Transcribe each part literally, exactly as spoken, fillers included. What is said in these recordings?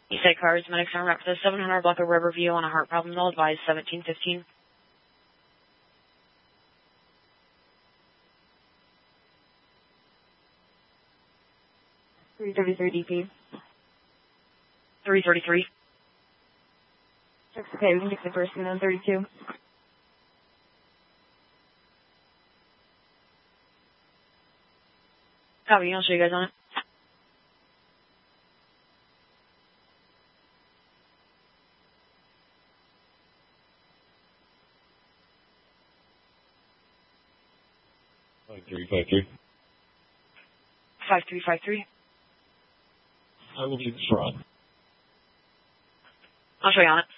Eastside cars, medics on route for the seven hundred block of Riverview on a heart problem. They'll advise seventeen fifteen. three thirty-three D P. three thirty-three. Check's okay, we can get the person on thirty-two. Copy, I'll show you guys on it. five three five three. five three five three. I will do the fraud. I'll show you on it.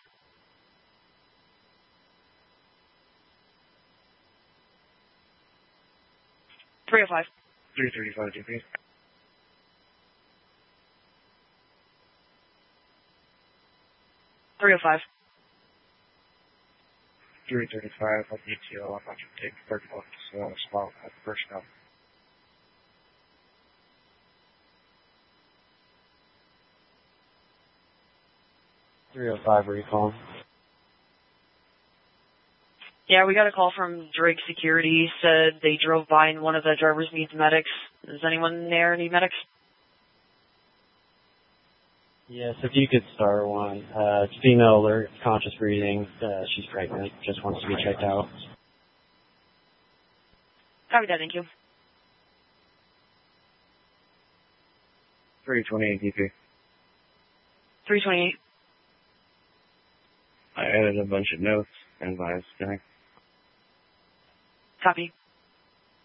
three oh five. three thirty-five D P. three oh five. three thirty-five, I'll need to, I'm not going to take thirty bucks, so I'll spot at the first now. three oh five recall. Yeah, we got a call from Drake Security. Said they drove by and one of the drivers needs medics. Does anyone there need medics? Yes, if you could start one. Uh, it's female alert, conscious breathing. Uh, she's pregnant. Just wants to be checked out. Copy that, thank you. three twenty-eight D P. three twenty-eight. I added a bunch of notes and advised, okay? Copy.